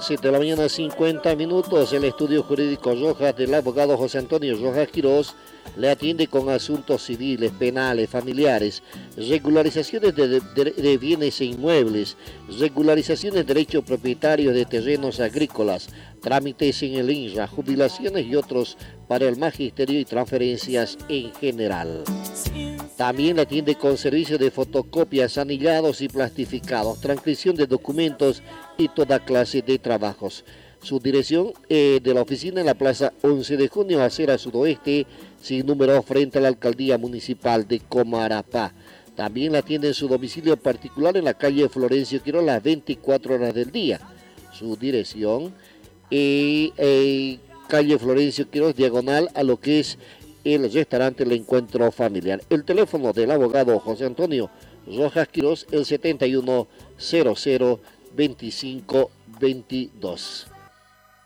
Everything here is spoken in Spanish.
7 de la mañana, 50 minutos. El estudio jurídico Rojas del abogado José Antonio Rojas Quirós le atiende con asuntos civiles, penales, familiares, regularizaciones de bienes e inmuebles, regularizaciones de derechos propietarios de terrenos agrícolas, trámites en el INRA, jubilaciones y otros para el magisterio y transferencias en general. También le atiende con servicio de fotocopias, anillados y plastificados, transcripción de documentos y toda clase de trabajos. Su dirección de la oficina en la plaza 11 de junio, acera sudoeste, sin número, frente a la alcaldía municipal de Comarapá. También la atiende en su domicilio particular en la calle Florencio Quirós las 24 horas del día. Su dirección, calle Florencio Quirós, diagonal a lo que es el restaurante El Encuentro Familiar. El teléfono del abogado José Antonio Rojas Quirós, el 71002522.